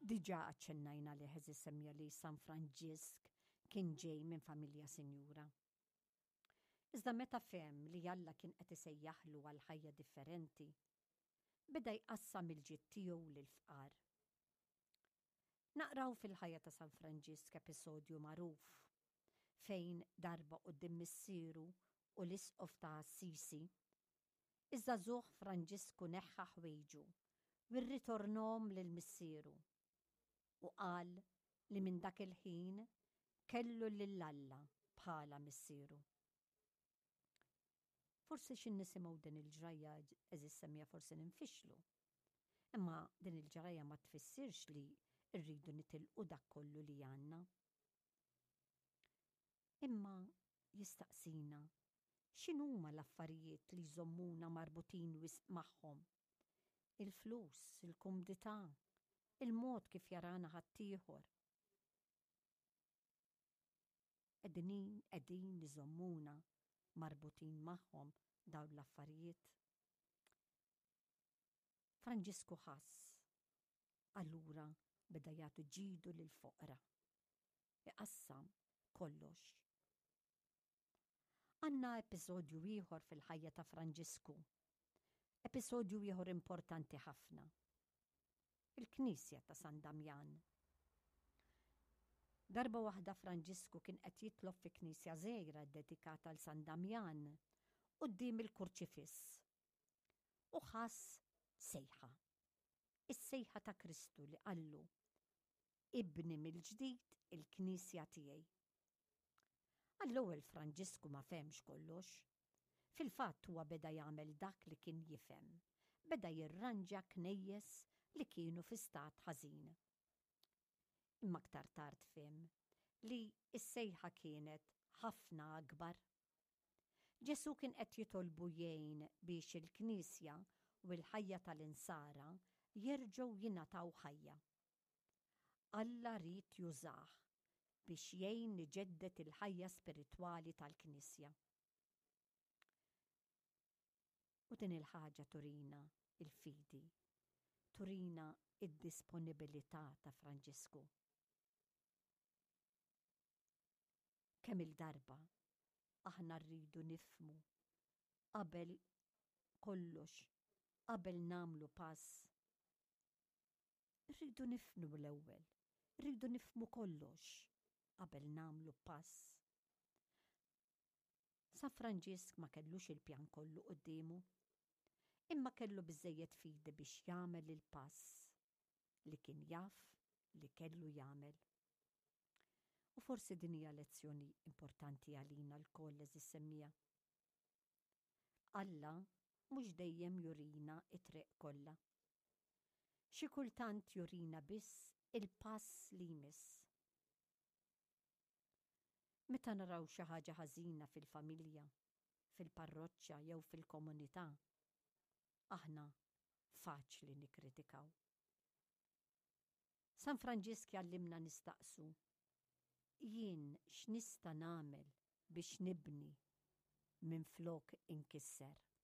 Diġà aċċennajna li ħeżis semmija li San Franġisk kien ġej minn familja sinjura. Iżda meta fehem li Alla kien qed isejjaħlu għal ħajja differenti, beda jqassam il-ġid tiegħu lill-fqar. Naqraw fil-ħajja ta' San Franġisk episodju magħruf fejn darba quddiem missieru u l-isqof ta' Assisi, iżda żugħ Franġisku neħħa ħwejġu u rritornhom lill-missieru u qal li minn dak il-ħin kellu lil Alla bħala missieru. Forsi xin nisimgħu din il-ġrajja eżis semmija forsi ninfixlu. Imma din il-ġrajja ma tfissirx li rridu nitilqu dak kollu li għandna. Imma jistaqsina x'inhuma l-affarijiet li jżommuna marbutin wisq magħhom? Il-flus, il-kumdità, il-mod kif jarana ħaddieħor. Qegħdin iżommuna marbutin magħhom dawn l-affarijiet. Franġisku ħass, allura beda jagħtu ġidu lill-foqra. Iqassam kollox. Għandna episodju ieħor fil-ħajja ta' Franġisku. Episodju ieħor importanti ħafna. Il-Knisja ta' San Damjan. Darba waħda Franġisku kien qed jitlob fi knisja żgħira dedikata għal San Damjan quddiem il-kurċifiss. U ħass sejħa. Is-sejħa ta' Kristu li qallu ibni mill-ġdid il-Knisja tiegħi. Għall-ewwel Franġisku ma femx kollox. Fil-fatt huwa beda jagħmel dak li kien jifhem. Beda jirranġa knejjes li kienu fi stat ħażin. Imma aktar tard fhem li s-sejħa kienet ħafna akbar. Ġesu kien qed jitolbu jgħin biex il-Knisja u l-ħajja tal-insara jerġgħu jingħataw ħajja. Alla rid jużah biex jgħin iġeddet il-ħajja spiritwali tal-Knisja. U din il-ħaġa turina il-fidi, turina id-disponibilità ta' Franġisku. Kemm il-darba aħna rridu nifmu qabel kollox, qabel namlu pass. Rridu nifmu l-ewwel, rridu nifmu kollox qabel namlu pass. San Franġisk ma kellux il-pjan kollu qudiemu, imma kellu biżżejjed fidi biex jagħmel il-pass li kien jaf li kellu jagħmel. U forsi din hija lezzjoni importanti għalina l-koll semmija. Alla mhux dejjem jurina it-triq kollha. Xi kultant jurina biss il-pass li jmiss. Meta naraw xi ħaġa ħażina fil-familja, fil-parroċċja jew fil-komunità, aħna faċli nikkritikaw. San Franġisk jallimna nistaqsu jien x'nista' nagħmel biex nibni minflok inkisser.